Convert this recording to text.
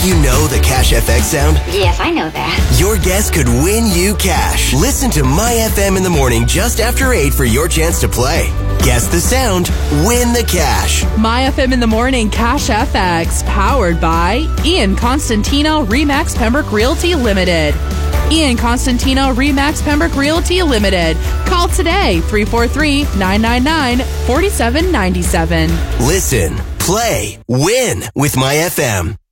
You know the Cash FX sound? Yes, I know that. Your guest could win you cash. Listen to My FM in the morning just after 8 for your chance to play. Guess the sound, win the cash. My FM in the morning, Cash FX, powered by Ian Constantino, Remax Pembroke Realty Limited. Ian Constantino, Remax Pembroke Realty Limited. Call today, 343-999-4797. Listen, play, win with My FM.